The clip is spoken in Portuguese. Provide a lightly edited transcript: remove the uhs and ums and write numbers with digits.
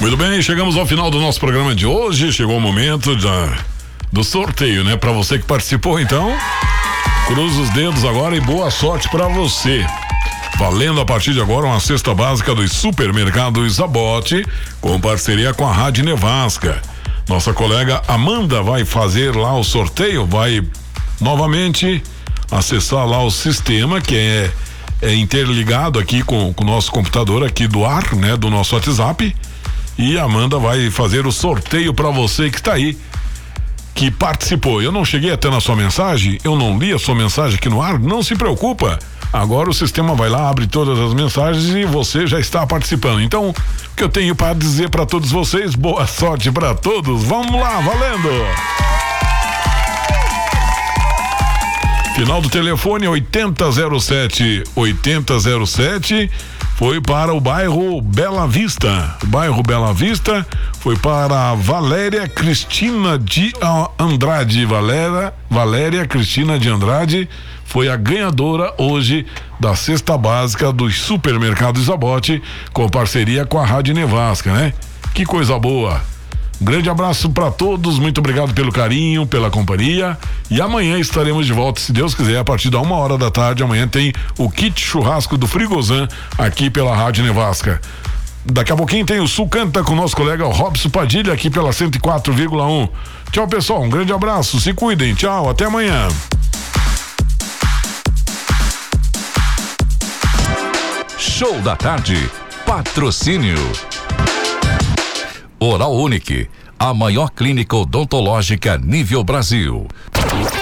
Muito bem, chegamos ao final do nosso programa de hoje. Chegou o momento do sorteio, né? Para você que participou, então, cruza os dedos agora e boa sorte para você. Valendo a partir de agora uma cesta básica dos supermercados Zabote, com parceria com a Rádio Nevasca. Nossa colega Amanda vai fazer lá o sorteio, vai novamente acessar lá o sistema que é interligado aqui com o nosso computador aqui do ar, né? Do nosso WhatsApp. E a Amanda vai fazer o sorteio para você que está aí, que participou. Eu não cheguei até na sua mensagem, eu não li a sua mensagem aqui no ar, não se preocupa. Agora o sistema vai lá, abre todas as mensagens e você já está participando. Então, o que eu tenho para dizer para todos vocês, boa sorte para todos. Vamos lá, valendo! Final do telefone 8007 foi para o bairro Bela Vista. O bairro Bela Vista foi para a Valéria Cristina de Andrade. Valéria Cristina de Andrade foi a ganhadora hoje da cesta básica dos supermercados Zabote, com parceria com a Rádio Nevasca, né? Que coisa boa! Grande abraço para todos, muito obrigado pelo carinho, pela companhia, e amanhã estaremos de volta, se Deus quiser, a partir da 1h da tarde. Amanhã tem o kit churrasco do Frigozan aqui pela Rádio Nevasca. Daqui a pouquinho tem o Sul Canta com o nosso colega Robson Padilha aqui pela 104,1. Tchau, pessoal, um grande abraço, se cuidem, tchau, até amanhã. Show da tarde, patrocínio Oral Unique, a maior clínica odontológica nível Brasil.